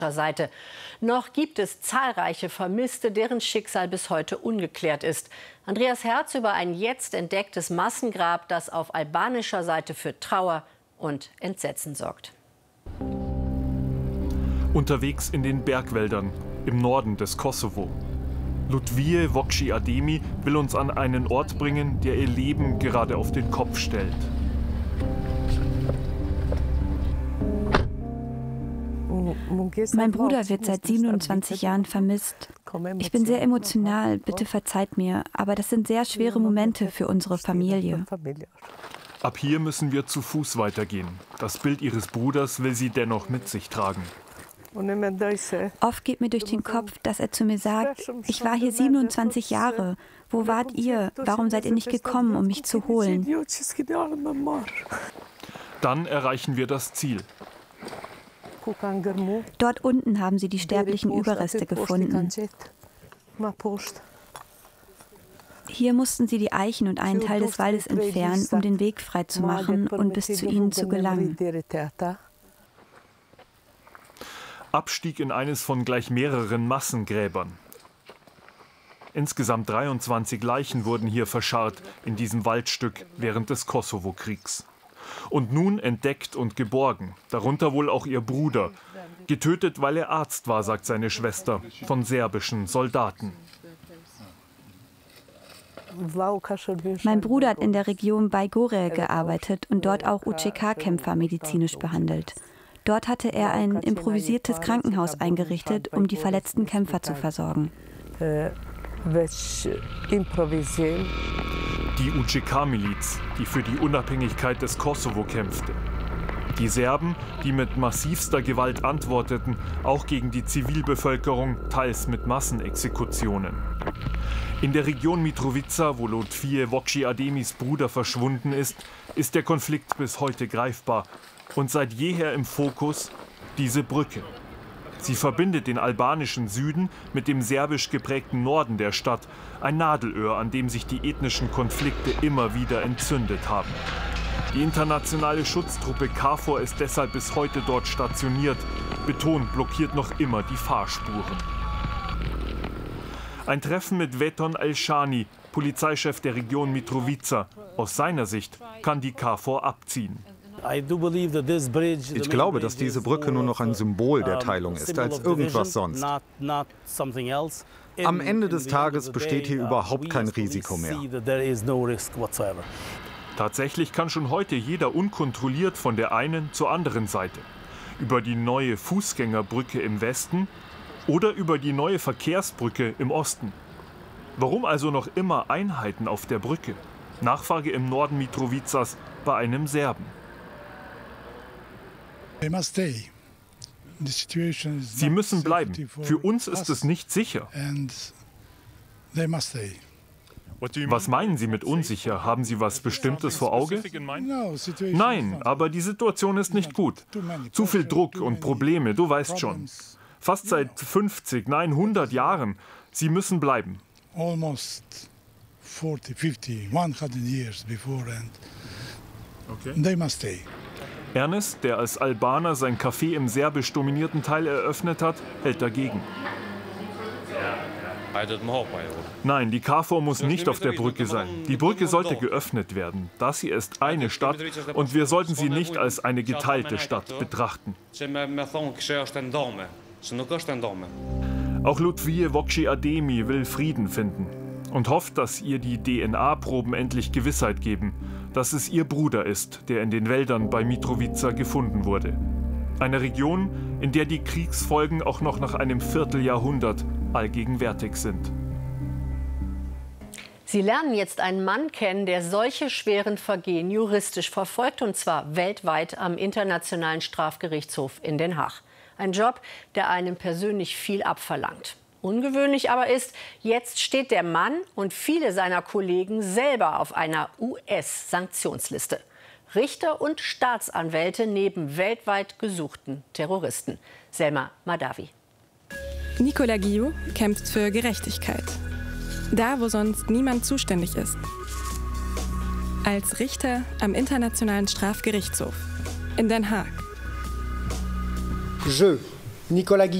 Seite. Noch gibt es zahlreiche Vermisste, deren Schicksal bis heute ungeklärt ist. Andreas Herz über ein jetzt entdecktes Massengrab, das auf albanischer Seite für Trauer und Entsetzen sorgt. Unterwegs in den Bergwäldern im Norden des Kosovo. Lutfije Vokshi-Ademi will uns an einen Ort bringen, der ihr Leben gerade auf den Kopf stellt. Mein Bruder wird seit 27 Jahren vermisst. Ich bin sehr emotional, bitte verzeiht mir, aber das sind sehr schwere Momente für unsere Familie. Ab hier müssen wir zu Fuß weitergehen. Das Bild ihres Bruders will sie dennoch mit sich tragen. Oft geht mir durch den Kopf, dass er zu mir sagt, ich war hier 27 Jahre. Wo wart ihr? Warum seid ihr nicht gekommen, um mich zu holen? Dann erreichen wir das Ziel. Dort unten haben sie die sterblichen Überreste gefunden. Hier mussten sie die Eichen und einen Teil des Waldes entfernen, um den Weg frei zu machen und bis zu ihnen zu gelangen. Abstieg in eines von gleich mehreren Massengräbern. Insgesamt 23 Leichen wurden hier verscharrt in diesem Waldstück während des Kosovo-Kriegs. Und nun entdeckt und geborgen, darunter wohl auch ihr Bruder. Getötet, weil er Arzt war, sagt seine Schwester, von serbischen Soldaten. Mein Bruder hat in der Region Bajgore gearbeitet und dort auch UÇK-Kämpfer medizinisch behandelt. Dort hatte er ein improvisiertes Krankenhaus eingerichtet, um die verletzten Kämpfer zu versorgen. Die UÇK-Miliz, die für die Unabhängigkeit des Kosovo kämpfte. Die Serben, die mit massivster Gewalt antworteten, auch gegen die Zivilbevölkerung, teils mit Massenexekutionen. In der Region Mitrovica, wo Lutfije Vokshi-Ademis Bruder verschwunden ist der Konflikt bis heute greifbar und seit jeher im Fokus diese Brücke. Sie verbindet den albanischen Süden mit dem serbisch geprägten Norden der Stadt, ein Nadelöhr, an dem sich die ethnischen Konflikte immer wieder entzündet haben. Die internationale Schutztruppe KFOR ist deshalb bis heute dort stationiert, betont blockiert noch immer die Fahrspuren. Ein Treffen mit Veton Elshani, Polizeichef der Region Mitrovica. Aus seiner Sicht kann die KFOR abziehen. Ich glaube, dass diese Brücke nur noch ein Symbol der Teilung ist, als irgendwas sonst. Am Ende des Tages besteht hier überhaupt kein Risiko mehr. Tatsächlich kann schon heute jeder unkontrolliert von der einen zur anderen Seite. Über die neue Fußgängerbrücke im Westen oder über die neue Verkehrsbrücke im Osten. Warum also noch immer Einheiten auf der Brücke? Nachfrage im Norden Mitrovicas bei einem Serben. Sie müssen bleiben. Für uns ist es nicht sicher. Was meinen Sie mit unsicher? Haben Sie was Bestimmtes vor Auge? Nein, aber die Situation ist nicht gut. Zu viel Druck und Probleme, du weißt schon. Fast seit 50, nein 100 Jahren. Sie müssen bleiben. Almost 40, 50, 100 years before and they must stay. Ernest, der als Albaner sein Café im serbisch dominierten Teil eröffnet hat, hält dagegen. Nein, die KFOR muss nicht auf der Brücke sein. Die Brücke sollte geöffnet werden. Das hier ist eine Stadt und wir sollten sie nicht als eine geteilte Stadt betrachten. Auch Lutfije Vokshi-Ademi will Frieden finden und hofft, dass ihr die DNA-Proben endlich Gewissheit geben, dass es ihr Bruder ist, der in den Wäldern bei Mitrovica gefunden wurde. Eine Region, in der die Kriegsfolgen auch noch nach einem Vierteljahrhundert allgegenwärtig sind. Sie lernen jetzt einen Mann kennen, der solche schweren Vergehen juristisch verfolgt, und zwar weltweit am Internationalen Strafgerichtshof in Den Haag. Ein Job, der einem persönlich viel abverlangt. Ungewöhnlich aber ist, jetzt steht der Mann und viele seiner Kollegen selber auf einer US-Sanktionsliste. Richter und Staatsanwälte neben weltweit gesuchten Terroristen. Selma Mahdavi. Nicolas Guillot kämpft für Gerechtigkeit. Da, wo sonst niemand zuständig ist. Als Richter am Internationalen Strafgerichtshof in Den Haag. Nicolas